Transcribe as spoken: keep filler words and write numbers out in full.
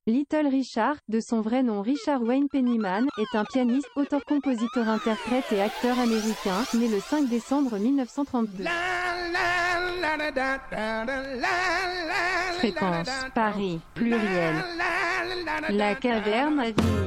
Little Richard, de son vrai nom Richard Wayne Pennyman, est un pianiste, auteur-compositeur-interprète et acteur américain, né le cinq décembre mille neuf cent trente-deux. Fréquence, Paris, pluriel. La Caverne, Avignon.